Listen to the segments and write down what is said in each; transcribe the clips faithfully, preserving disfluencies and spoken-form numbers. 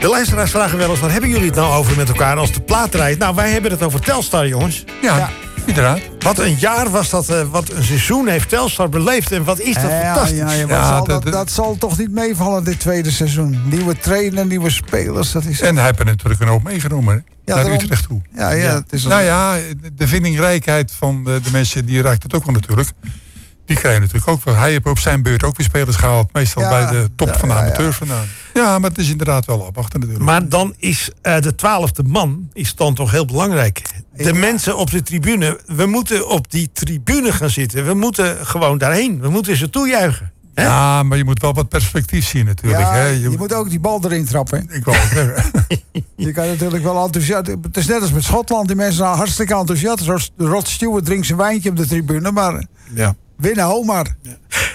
De luisteraars vragen wel eens, wat hebben jullie het nou over met elkaar als de plaat rijdt? Nou, wij hebben het over Telstar, jongens. Ja, ja. Inderdaad. Wat een jaar was dat, uh, wat een seizoen heeft Telstar beleefd en wat is dat ja, fantastisch. Ja, ja, ja, zal, dat, dat, dat zal toch niet meevallen dit tweede seizoen. Nieuwe trainer, nieuwe spelers. Dat is... En hij heeft er natuurlijk een hoop meegenomen hè? Ja, naar daarom... Utrecht toe. Ja, ja, ja. Het is nou ja, de vindingrijkheid van de, de mensen, die raakt het ook wel natuurlijk. Die krijgen natuurlijk ook wel. Hij heeft op zijn beurt ook weer spelers gehaald. Meestal ja, bij de top ja, van de amateurs ja, ja. vandaan. Ja, maar het is inderdaad wel afwachten natuurlijk. Maar dan is uh, de twaalfde man is dan toch heel belangrijk. De ja. mensen op de tribune. We moeten op die tribune gaan zitten. We moeten gewoon daarheen. We moeten ze toejuichen. Hè? Ja, maar je moet wel wat perspectief zien natuurlijk. Ja, hè? Je, je moet ook die bal erin trappen. Ik wou het zeggen. Je kan natuurlijk wel enthousiast... Het is net als met Schotland. Die mensen zijn hartstikke enthousiast. Rod Stewart drinkt zijn wijntje op de tribune. Maar ja. winnen, ho maar. Ja.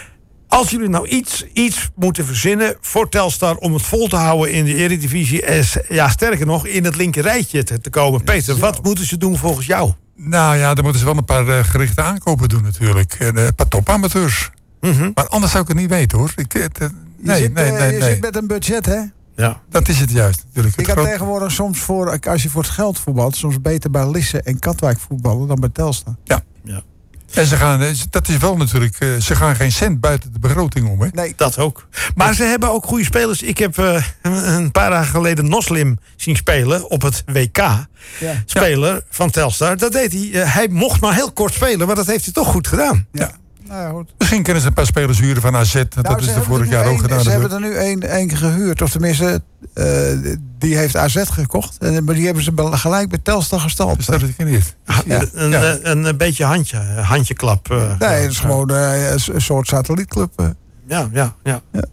Als jullie nou iets, iets moeten verzinnen voor Telstar om het vol te houden in de Eredivisie, en ja, sterker nog, in het linker rijtje te, te komen. Peter, wat moeten ze doen volgens jou? Nou ja, dan moeten ze wel een paar uh, gerichte aankopen doen natuurlijk. En, uh, een paar topamateurs. Mm-hmm. Maar anders zou ik het niet weten hoor. Ik, het, uh, nee, je zit, nee, uh, nee, je nee. zit met een budget, hè? Ja. Dat is het juist natuurlijk. Ik had groot... groot... tegenwoordig soms voor, als je voor het geld voetbalt, soms beter bij Lisse en Katwijk voetballen dan bij Telstar. Ja. ja. En ze gaan, dat is wel natuurlijk, ze gaan geen cent buiten de begroting om. Hè? Nee, dat ook. Maar ja. ze hebben ook goede spelers. Ik heb uh, een paar dagen geleden Noslim zien spelen op het W K. Ja. Speler ja. van Telstar. Dat deed hij. Uh, hij mocht maar heel kort spelen, maar dat heeft hij toch goed gedaan. Ja. Ja. Nou ja, goed. Misschien kunnen ze een paar spelers huren van A Z. Nou, dat is er vorig jaar een, ook gedaan. Ze hebben er nu één keer gehuurd. Of tenminste, uh, die heeft A Z gekocht. En, maar die hebben ze gelijk bij Telstar gestald. Dus dat is het niet. Ja. Een, ja. een, een, een beetje handje, handjeklap. Uh, nee, het is ja. gewoon uh, een soort satellietclub. Uh. Ja, ja, ja, ja.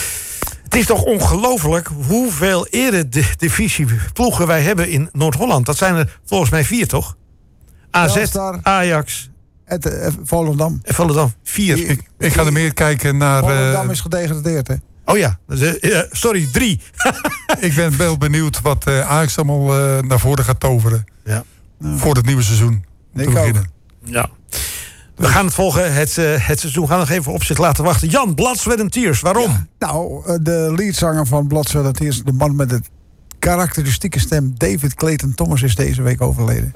Het is toch ongelooflijk hoeveel eredivisieploegen wij hebben in Noord-Holland. Dat zijn er volgens mij vier, toch? A Z, Telstar, Ajax... Het, uh, Volendam. Volendam, vier. Ik, ik ga er meer kijken naar... Volendam uh, is gedegradeerd, hè? Oh ja, uh, sorry, drie. Ik ben wel benieuwd wat uh, Ajax allemaal uh, naar voren gaat toveren. Ja. Nou. Voor het nieuwe seizoen. Ik ook. Ja. We gaan het volgen. Het, uh, het seizoen gaan nog even op zich laten wachten. Jan, Blood, Sweat and Tears. Waarom? Ja, nou, de leadzanger van Blood, Sweat and Tears, de man met de karakteristieke stem, David Clayton Thomas, is deze week overleden.